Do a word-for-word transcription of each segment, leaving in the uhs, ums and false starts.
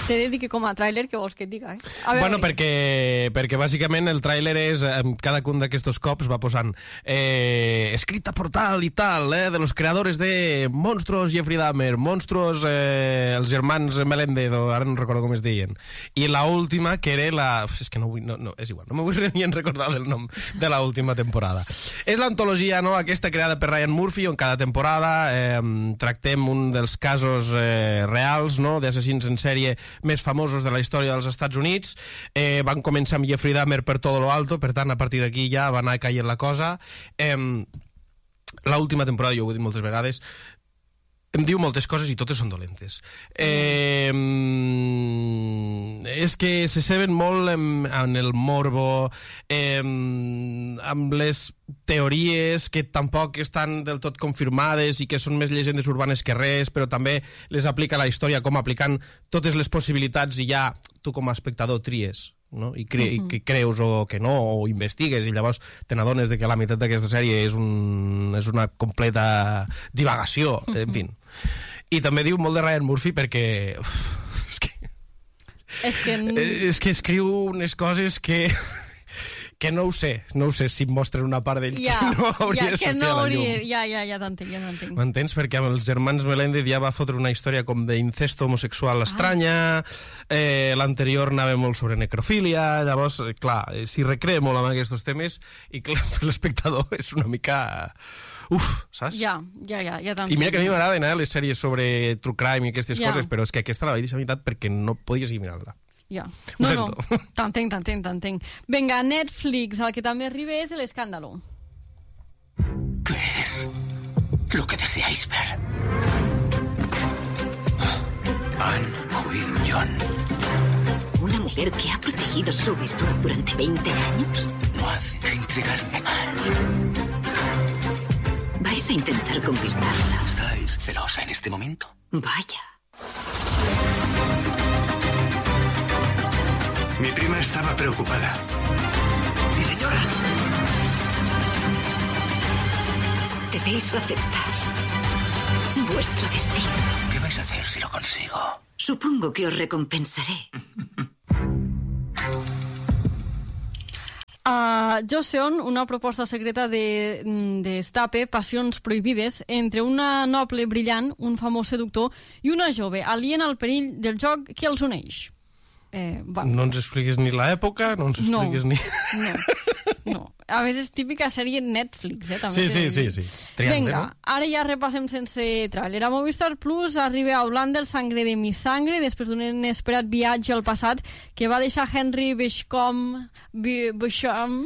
T'he de dir que com a tràiler, què vols que et diga? Eh? A veure, Bueno, perquè, perquè bàsicament el tràiler és, en cada un d'aquests cops va posant eh, escrita por tal i tal, eh, de los creadores de Monstruos Jeffrey Dahmer, Monstruos eh, els germans Melendez, o ara no recordo com es deien. I la última, que era la... És que no vull... No, no, és igual, no me vull ni en recordar el nom de la última temporada. És l'antologia, no?, aquesta creada per Ryan Murphy, on cada temporada eh, tractem un dels casos eh, reals, no?, d'assassins en sèrie més famosos de la història dels Estats Units. Eh, van començar amb Jeffrey Dahmer per todo lo alto, per tant, a partir d'aquí ja va anar caient la cosa. Eh, L'última temporada, jo ho he dit moltes vegades, em diu moltes coses i totes són dolentes. Eh, és que se seben molt en, en el morbo, eh, amb les teories que tampoc estan del tot confirmades i que són més llegendes urbanes que res, però també les aplica a la història com aplicant totes les possibilitats i ja tu com a espectador tries, no? I, cre uh -huh. que creus o que no, o investigues i llavors te n'adones de que la meitat d'aquesta sèrie és, un, és una completa divagació, uh -huh. en fi. I també diu molt de Ryan Murphy perquè uf, és que és que, és que escriu unes coses que que no ho sé, no ho sé si em mostren una part d'ell ja, que no hauria ja, de sortir no a la hauria, llum. ja, ja, ja t'entenc, ja t'entenc. M'entens? Perquè amb els germans Melendez ja va fotre una història com d'incesto homosexual estranya, eh, l'anterior anava molt sobre necrofília, llavors, clar, s'hi recrea molt amb aquests temes i clar, per l'espectador és una mica... Uf, saps? Ja, ja, ja, ja t'entenc. I mira que a mi m'agraden eh, les sèries sobre true crime i aquestes ja. coses, però és que aquesta la vaig deixar a meitat perquè no podia seguir mirant-la. Ja. No, no, t'entenc, t'entenc, t'entenc. Vinga, Netflix, el que també arriba és l'escàndalo. ¿Qué es lo que deseáis ver? Anne Hui-Yon. ¿Una mujer que ha protegido su virtud durante veinte años? No hace que intrigarme más. ¿Vais a intentar conquistarla? ¿Estáis celosa en este momento? Vaya. Mi prima estaba preocupada. ¡Mi señora! Debéis aceptar vuestro destino. ¿Qué vais a hacer si lo consigo? Supongo que os recompensaré. A Joseon, una proposta secreta de d'Estape, passions prohibides, entre una noble brillant, un famós seductor, i una jove, aliena al perill del joc que els uneix. Eh, no ens expliquis ni l'època, no ens expliquis no, ni... No, no. A més, és típica sèrie Netflix, eh? També sí, sí, sí, sí. Triangle, Vinga, no? ara ja repassem sense tràiler. A Movistar Plus arriba Outlander, Sangre de mi sangre, després d'un inesperat viatge al passat que va deixar Henry Bishcom... Bishcom...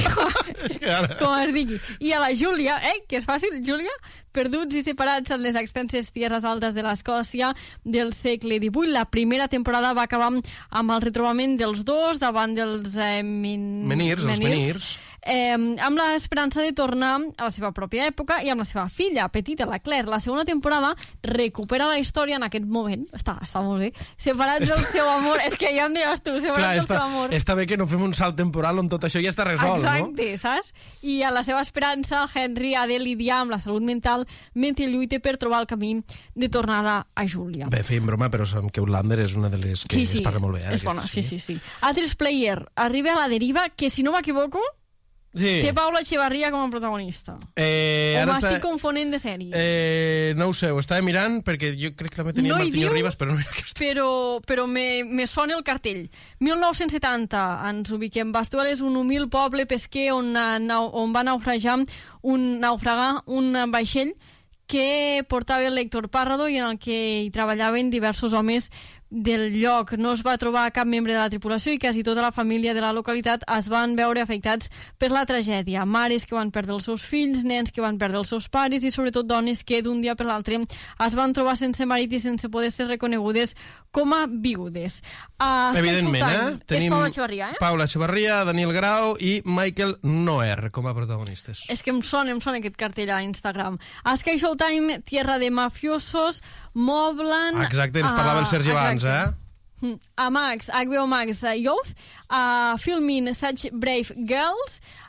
com es digui. I a la Júlia, eh? Que és fàcil, Júlia? Perduts i separats en les extenses tierres altes de l'Escòcia del segle divuit. La primera temporada va acabar amb el retrobament dels dos davant dels eh, min... menirs, els menirs. Eh, amb l'esperança de tornar a la seva pròpia època i amb la seva filla petita, la Claire. La segona temporada recupera la història en aquest moment. Està, està molt bé. Separats del seu amor. És que ja em deies tu, separats Clar, del està, seu amor. Està bé que no fem un salt temporal on tot això ja està resolt, Exacte, no? Exacte, saps? I a la seva esperança, Henry ha de lidiar amb la salut mental mentre lluita per trobar el camí de tornada a Júlia. Bé, feim broma, però sabem que Outlander és una de les que sí, sí, es parla molt bé. Eh, és bona, sí, sí, sí. Altres Player arriba a la deriva, que si no m'equivoco, sí. té Paula Echevarría com a protagonista. Eh, o m'estic està... confonent de sèrie. Eh, no ho sé, ho estava mirant perquè jo crec que també tenia no Martínez diu, Rivas, però no era aquesta. Però, però me, me sona el cartell. mil nou-cents setanta, ens ubiquem. Bastuel és un humil poble pesquer on, on va naufragar un, naufragar un vaixell que portava el Héctor Párrado i en el que hi treballaven diversos homes del lloc. No es va trobar cap membre de la tripulació i quasi tota la família de la localitat es van veure afectats per la tragèdia. Mares que van perdre els seus fills, nens que van perdre els seus pares i sobretot dones que d'un dia per l'altre es van trobar sense marit i sense poder ser reconegudes com a viudes. Uh, Evidentment, eh? Tenim és Paula Echevarría, eh? Paula Echevarría, Daniel Grau i Michael Noer com a protagonistes. És que em sona, em sona aquest cartell a Instagram. A Sky Showtime, Tierra de Mafiosos, Mobland... Ah, exacte, ens parlava el Sergi abans, eh? A Max, H B O Max, uh, Youth, a uh, Filmin Such Brave Girls,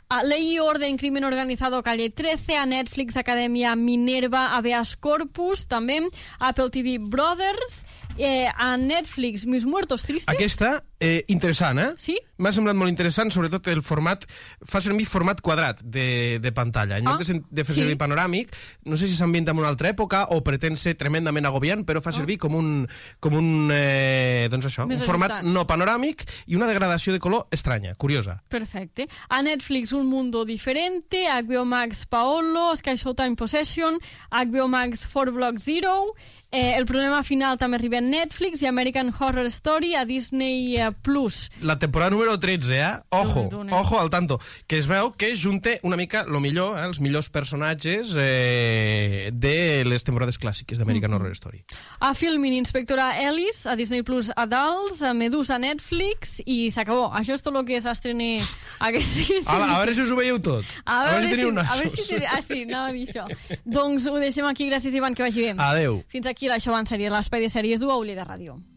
A Ley y Orden, Crimen Organizado, Calle trece, a Netflix, Academia Minerva, Habeas Corpus, també, a Apple T V, Brothers, eh, a Netflix, Mis Muertos Tristes. Aquesta, eh, interessant, eh? Sí? M'ha semblat molt interessant, sobretot el format, fa servir format quadrat de, de pantalla. En lloc Ah, de, de fer sí. servir panoràmic, no sé si s'ambienta en una altra època o pretén ser tremendament agobiant, però fa servir com un, com un, eh, doncs això, Més un format ajustat. no panoràmic i una degradació de color estranya, curiosa. Perfecte. A Netflix, Un Mundo Diferente, a H B O Max, Paolo, Sky Showtime, Possession, a H B O Max, four Block Zero, eh, El Problema Final també arriba a Netflix i American Horror Story a Disney eh, Plus. La temporada número tretze, eh? Ojo, Déu-n'hi-do, nen. ojo al tanto. Que es veu que junta una mica lo millor, eh? els millors personatges eh, de les temporades clàssiques d'American Horror Story. A Filmin, Inspectora Ellis, a Disney Plus Adults, a Medusa, Netflix, i s'acabó. Això és tot el que s'estrena aquesta Ala, a veure si us ho veieu tot. A veure, si teniu si, a veure nassos. si... Ah, sí, anava a dir això. Doncs ho deixem aquí. Gràcies, Ivan, que vagi bé. Adeu. Fins aquí l'Això en sèrie, l'espai de sèries d'U A U Lleida Ràdio.